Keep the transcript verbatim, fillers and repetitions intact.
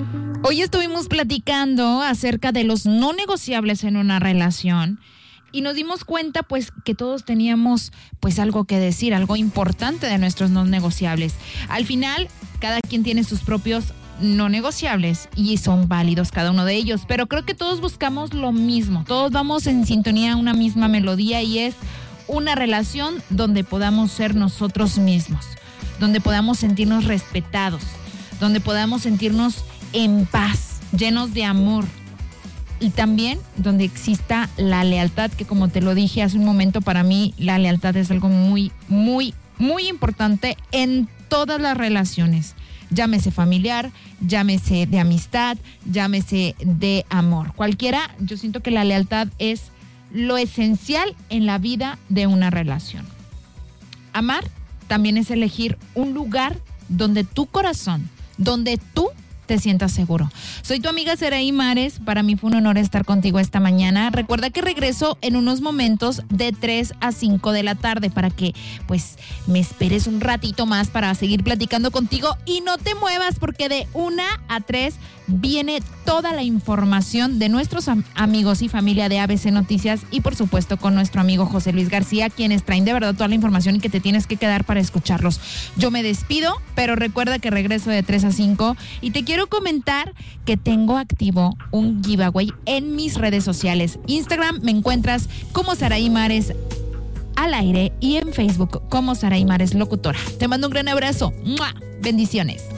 Hoy estuvimos platicando acerca de los no negociables en una relación y nos dimos cuenta pues que todos teníamos pues algo que decir, algo importante de nuestros no negociables. Al final, cada quien tiene sus propios no negociables y son válidos cada uno de ellos, pero creo que todos buscamos lo mismo, todos vamos en sintonía a una misma melodía y es una relación donde podamos ser nosotros mismos, donde podamos sentirnos respetados, donde podamos sentirnos en paz, llenos de amor y también donde exista la lealtad, que como te lo dije hace un momento, para mí la lealtad es algo muy, muy, muy importante en todas las relaciones. Llámese familiar, llámese de amistad, llámese de amor. Cualquiera, yo siento que la lealtad es lo esencial en la vida de una relación. Amar también es elegir un lugar donde tu corazón, donde tú te sientas seguro. Soy tu amiga Saraí Mares. Para mí fue un honor estar contigo esta mañana. Recuerda que regreso en unos momentos de tres a cinco de la tarde para que pues me esperes un ratito más para seguir platicando contigo y no te muevas porque de una a tres viene toda la información de nuestros am- amigos y familia de A B C Noticias y por supuesto con nuestro amigo José Luis García, quienes traen de verdad toda la información y que te tienes que quedar para escucharlos. Yo me despido, pero recuerda que regreso de tres a cinco y te quiero comentar que tengo activo un giveaway en mis redes sociales. Instagram me encuentras como Saraí Mares al aire y en Facebook como Saraí Mares Locutora. Te mando un gran abrazo. ¡Mua! Bendiciones.